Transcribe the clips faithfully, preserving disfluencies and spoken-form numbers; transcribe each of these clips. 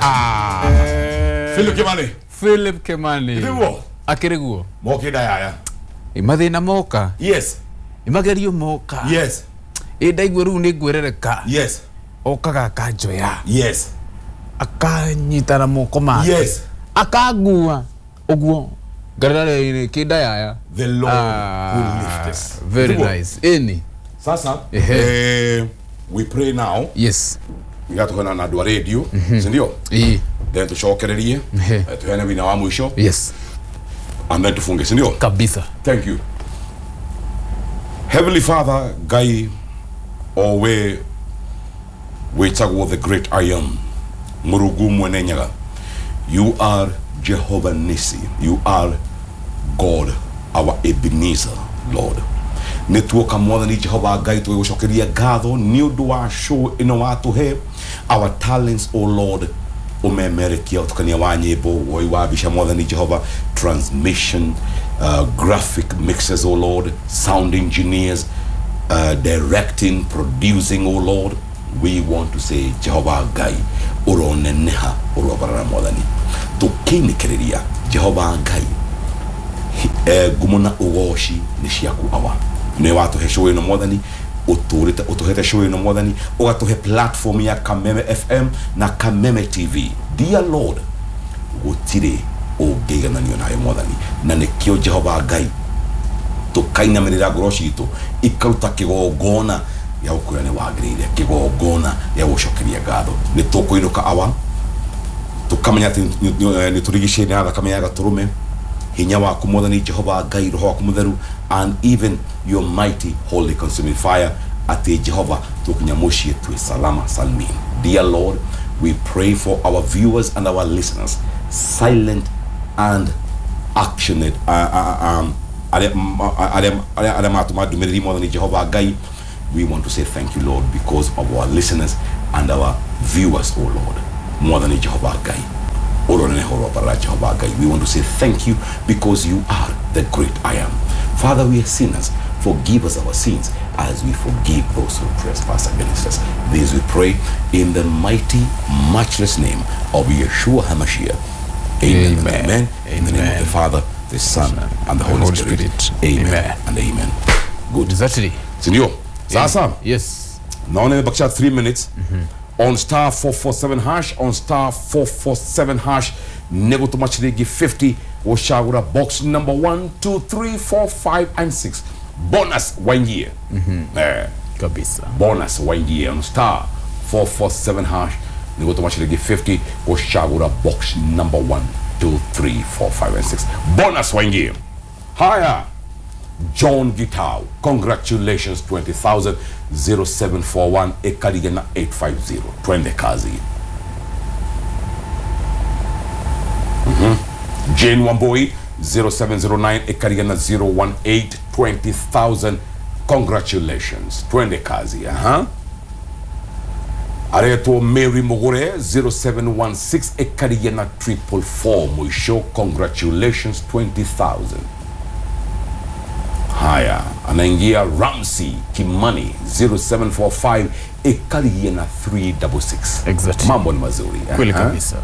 Ah. Philip Kimani. Philip Kimani. Iwo. Akiriguo. Moke daya. Imathina moka. Yes. Imagerio moka. Yes. Indaigwe ru ni gwerereka. Yes. Okaga kanjoya. Yes. Akanyitana moko make. Yes. Akagua. Oguo. Garare ni kidaya. The Lord ah, will lift us. Very Iwo. Nice. Any. Sasa. Eh, we pray now. Yes. Ngatuhana na dwa radio. Sindio? Eh. Then tushokererie. Tuhene wina wa mwisho. Yes. And then tufunge. Sindio? Kabisa. Thank you. Heavenly Father, Guy, or we we talk about the great I am. Murugu mwenenyaga. You are Jehovah Nissi. You are God, our Ebenezer, Lord. Netuoka more than Jehovah Guy to ushokeria gado niudu wa show ino watu he our talents, O Lord. Umemerekia utukania wanyebo waiwabisha more than Jehovah transmission, uh, graphic mixers, O Lord, sound engineers, uh, directing, producing, O Lord. We want to say Jehovah Gai uroneneha urobara modani tukini kereria Jehovah Gai eh, gumuna ugoshi nishiaku awa ne watu he show ino modani uturita utuhete show ino modani ugatuhe platform ya Kameme F M na Kameme T V. Dear Lord, gutire ogega na niyo nayo modani na nekio Jehovah Gai tukaina merira goroshi itu ikaruta kigogona ya ukurane wagirire kigogona ya ushokeria gado ni tukuinuka awa tukamenya ni turigishe ni ala kamenya gaturume hinya wa kumodani Jehovah Gai roho kumutheru and even your mighty holy consuming fire ate Jehovah tukunyamoshi tu salama salmin. Dear Lord, we pray for our viewers and our listeners, silent and actioned uh, uh, um Jehovah Gai. We want to say thank you, Lord, because of our listeners and our viewers, oh Lord. More than Jehovah Gai. We want to say thank you because you are the great I am. Father, we are sinners. Forgive us our sins as we forgive those who trespass against us. This we pray in the mighty, matchless name of Yeshua HaMashiach. Amen. Amen. Amen. In the name of the Father, the Son, and the Holy, Holy Spirit. Spirit. Amen. Amen and amen. Good. Exactly. Senor, Sasa. Yes. Now only about three minutes. Mm-hmm. On star four four seven hash, on star four four seven hash, nego to much they give fifty. Oshagura box number one, two, three, four, five, and six. Bonus one year. Mm-hmm. Uh, Kabisa. Bonus one year on star four four seven hash. Nego to much they give fifty. Oshagura box number one, two, three, four, five, and six. Bonus one year. Higher. John Gitao, congratulations, twenty thousand. Zero seven four one Ekaligena eight five zero. Twende kazi. Mm-hmm. Jane Wamboi zero seven zero nine Ekaligena zero one eight. Twenty thousand. Congratulations. Twende kazi. Uh-huh. Areto Mary Mogore zero seven one six Ekaligena triple four. Mwisho, congratulations, twenty thousand. Haya, anaingia Ramsey Kimani zero seven four five Ekaliena three six six. Exactly. Mambo ni mazuri. Kweli kabisa.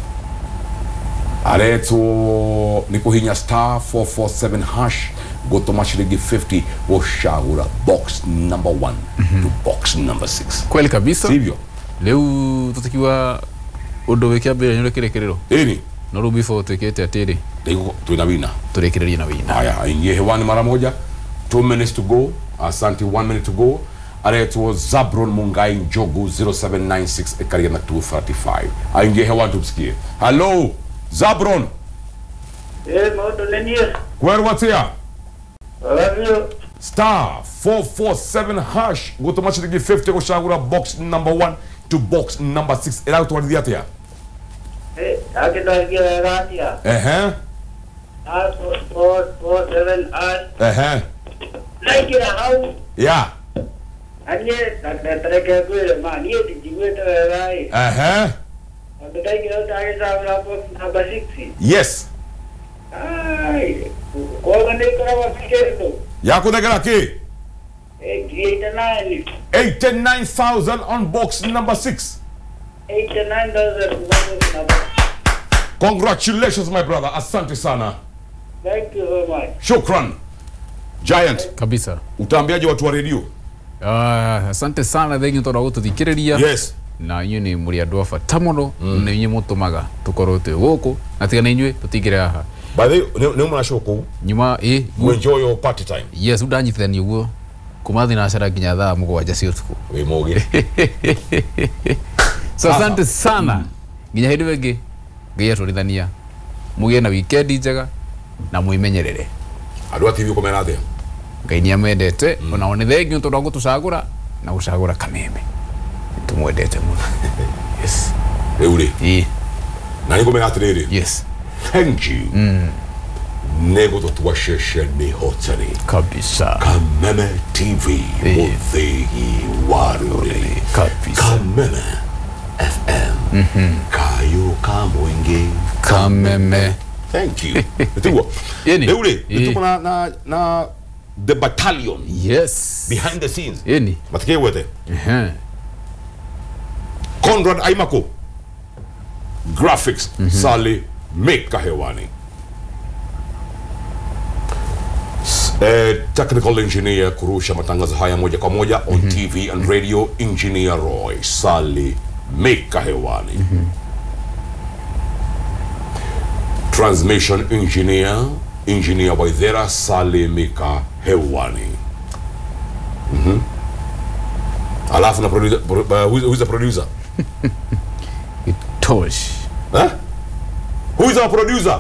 Areto nikuhinya star four four seven hash goto mashirigi fifty woshagura box number one mm-hmm. to box number six. Kweli kabisa. Sivyo. Leo tutakiwa odowekia bere nyore kirekerero. Eni. Noru before tukete atiri. Dego tunawina. Turekereria na wina. Haya, ingie hewani mara moja. Two minutes to go. Asante, one minute to go. Areto Zabron Mungai Njogu zero seven nine six Ekariana two thirty-five. Aingie hewani tumsikie. Hello, Zabron. Eh, moto lenia. Where what's here? Hello. Star four four seven hash. Go to match the give fifty kushagura box number one to box number six. Ela to wadi atia. Eh, akita kia ratia. Eh Ah, four four seven hash. eh. Like it how? Yeah. And yet, that that I good man. Yet did you wait right? Uh-huh. But the take out I saw number six. Yes. Ay, call the name of a Yako de graki. eight nine. eighty-nine thousand on box number six. eighty-nine thousand. Congratulations my brother. Asante sana. Thank you very much. Shukran. Giant. Kabisa. Utaambiaje watu wa radio? Ah, asante sana thengi tora gututhikiriria. Yes. Na inyu ni muri andu abata muno na inyu mutumaga tukorwo twi guku na tiga na inyu tutigire haha. By the way, ne mwana shoko. Nyuma eh We enjoy your party time. Yes, udanyithani uguo. Kumathi na ashara ginya thaa mugwanja cia utuku. We moge. So asante sana. Ginya hindi wengi ngiya turithania. Mugie na weekend njega na muimenyerere. Adwa T V komena athe. Ngai ni amendete ona one thengi untu ndogo tucagura na gucagura kameme. Tumwendete muno. Yes. Eure. Eh. Na niko mena atiriri. Yes. Thank you. Mm. Nego to tuwasheshe ni hotari. Kabisa. Kameme T V. Muthigi waruri. Kabisa. Kameme F M. Mm-hmm. Kayo kamwenge. Kameme. Thank you. Etuwa. Yeni. Eure. Etuwa na, na, na the battalion. Yes. Behind the scenes. Yeni. Matike wete. Uh-huh. Conrad Aimako. Graphics. Mm-hmm. Sally Meka hewani. Uh, technical engineer kurusha matangazo haya moja kwa moja on mm-hmm. T V and radio, engineer Roy Sally Meka hewani. Mm-hmm. Transmission engineer engineer Waithera Sally Meka hewani. Mhm. Alafu na producer uh, who, who is the producer? Tosh. Huh? Who is our producer?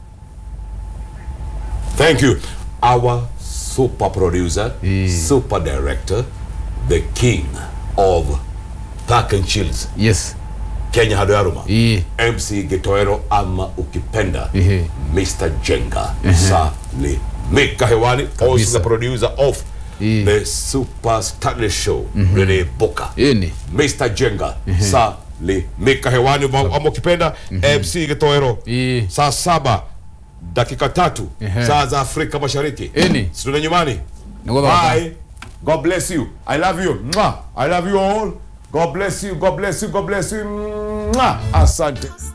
Thank you. Our super producer, yeah. super director, the king of Park and Chills. Yes. Kenya Hadaruma. Yeah. M C Getoero ama ukipenda. Yeah. Mister Jenga. Uh-huh. Sally Meka hewani. Also the producer of yeah. the Super Stanley Show. Mm-hmm. Rene Boka. Yeah. Mister Jenga. Uh-huh. Sally Meka hewani ama ukipenda. Mm-hmm. M C Getoero. Yeah. Saa saba. Dakika tatu. Uh-huh. Saa za Afrika Mashariki. Eni. Situna nyumani. Bye. God bless you. I love you. Mwah. I love you all. God bless you. God bless you. God bless you. Mwah. Asante.